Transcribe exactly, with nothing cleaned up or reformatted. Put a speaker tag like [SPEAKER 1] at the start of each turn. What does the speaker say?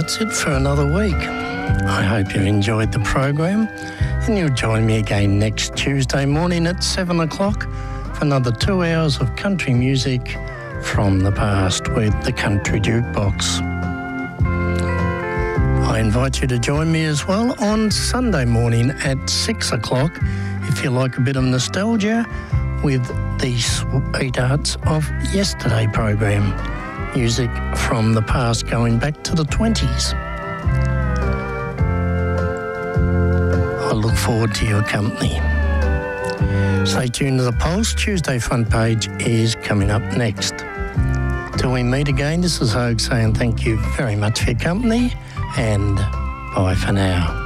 [SPEAKER 1] that's it for another week. I hope you enjoyed the program, and you'll join me again next Tuesday morning at seven o'clock for another two hours of country music from the past with the Country Jukebox. I invite you to join me as well on Sunday morning at six o'clock if you like a bit of nostalgia with the Sweethearts of Yesterday program. Music from the past going back to the twenties. I look forward to your company. Stay tuned to the Pulse. Tuesday front page is coming up next. Till we meet again, this is Hogue saying thank you very much for your company and bye for now.